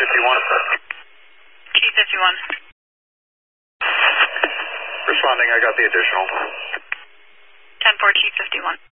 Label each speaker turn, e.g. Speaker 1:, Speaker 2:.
Speaker 1: 51.
Speaker 2: Chief 51.
Speaker 1: Responding, I got the additional.
Speaker 2: 10-4, Chief 51.